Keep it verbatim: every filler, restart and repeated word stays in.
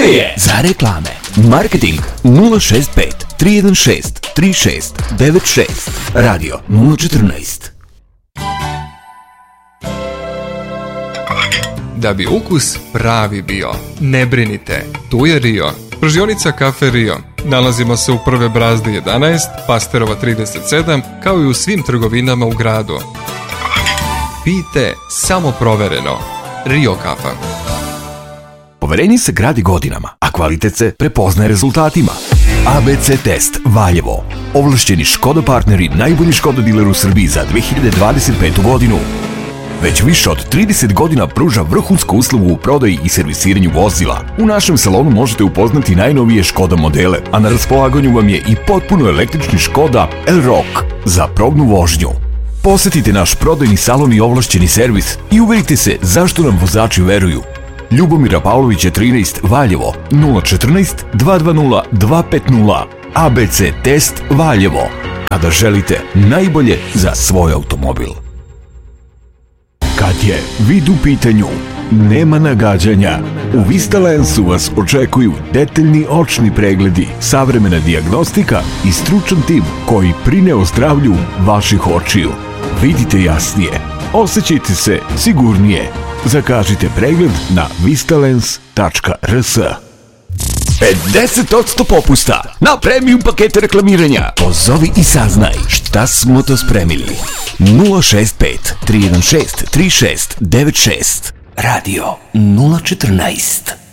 je za reklame. Marketing nula šest pet tri jedan šest tri šest devet šest. Radio nula četrnaest. Da bi ukus pravi bio, ne brinite, tu je Rio. Pržionica Kafe Rio. Nalazimo se u Prve Brazde jedanaest, Pasterova trideset sedam, kao i u svim trgovinama u gradu. Pijte samo provereno. Rio kafa. Poverenje se gradi godinama, a kvalitet se prepoznaje rezultatima. A B C Test Valjevo. Ovlašćeni Škoda partneri, najbolji Škoda diler u Srbiji za dve hiljade dvadeset petu godinu. Već više od trideset godina pruža vrhunsku uslugu u prodaji i servisiranju vozila. U našem salonu možete upoznati najnovije Škoda modele, a na raspolaganju vam je i potpuno električni Škoda Elroq za probnu vožnju. Posetite naš prodajni salon i ovlašćeni servis i uverite se zašto nam vozači veruju. Ljubomira Pavlovića trinaest Valjevo nula četrnaest dva dva nula dva pet nula. A B C Test Valjevo. Kada želite najbolje za svoj automobil. Kad je vid u pitanju, nema nagađanja. U Vistalensu vas očekuju detaljni očni pregledi, savremena dijagnostika i stručan tim koji brine o zdravlju vaših očiju. Vidite jasnije, osjećajte se sigurnije. Zakažite pregled na vistalens tačka r s. pedeset posto popusta na premium pakete reklamiranja. Pozovi i saznaj šta smo to spremili. nula šest pet tri jedan šest tri šest devet šest. Radio nula četrnaest.